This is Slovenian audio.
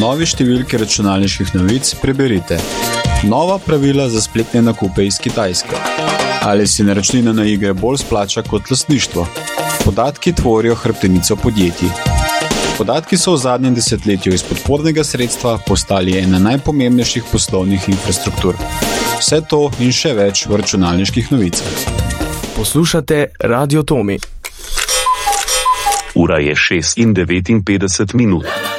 novi številki računalniških novic preberite: nova pravila za spletne nakupe iz Kitajske. Ali si naročnina na igre bolj splača kot lastništvo? Podatki tvorijo hrbtenico podjetij. Podatki so v zadnjem desetletju iz podpornega sredstva postali ena najpomembnejših poslovnih infrastruktur. Vse to in še več v računalniških novicah. Poslušate Radio Tomi. Ura je 6:59.